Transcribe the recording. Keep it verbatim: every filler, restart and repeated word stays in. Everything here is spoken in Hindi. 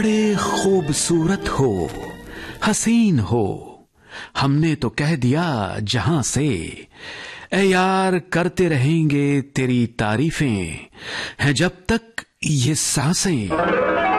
बड़े खूबसूरत हो, हसीन हो, हमने तो कह दिया जहां से, ए यार करते रहेंगे तेरी तारीफें, हैं जब तक ये सांसें।